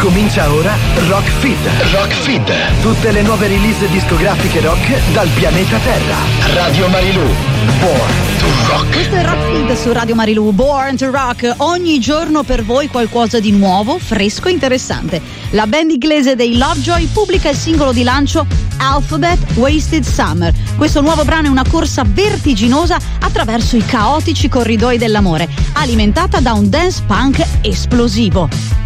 Comincia ora Rock Feed. Rock Feed. Tutte le nuove release discografiche rock dal pianeta Terra. Radio Marilù. Born to Rock. Questo è Rock Feed su Radio Marilù. Born to Rock. Ogni giorno per voi qualcosa di nuovo, fresco e interessante. La band inglese dei Lovejoy pubblica il singolo di lancio Alphabet Wasted Summer. Questo nuovo brano è una corsa vertiginosa attraverso i caotici corridoi dell'amore, alimentata da un dance punk esplosivo.